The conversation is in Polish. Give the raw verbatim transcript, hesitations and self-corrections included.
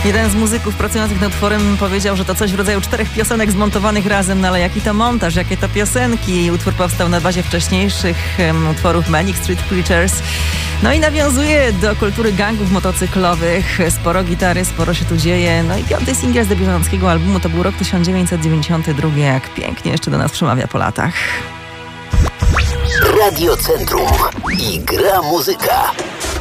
Jeden z muzyków pracujących nad utworem powiedział, że to coś w rodzaju czterech piosenek zmontowanych razem, no ale jaki to montaż, jakie to piosenki. Utwór powstał na bazie wcześniejszych um, utworów Manic Street Preachers. No i nawiązuje do kultury gangów motocyklowych. Sporo gitary, sporo się tu dzieje. No i piąty singiel z debiutanckiego albumu to był rok tysiąc dziewięćset dziewięćdziesiąty drugi. Jak pięknie jeszcze do nas przemawia po latach. Radio Centrum i gra muzyka.